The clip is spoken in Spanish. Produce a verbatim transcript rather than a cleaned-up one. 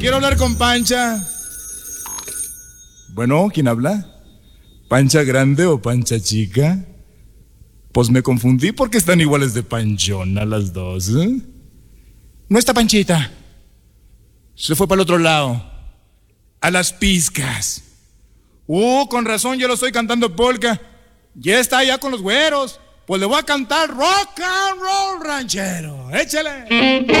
quiero hablar con Pancha. Bueno, ¿quién habla? ¿Pancha grande o Pancha chica? Pues me confundí porque están iguales de panchona las dos, ¿eh? No está Panchita. Se fue para el otro lado. A las pizcas. Uh, con razón yo lo estoy cantando polka. Ya está allá con los güeros. Pues le voy a cantar rock and roll ranchero. Échale.